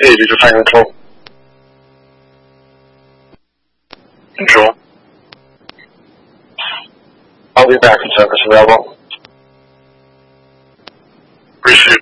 Hey, did you find control? Control. I'll be back in service available. Appreciate it.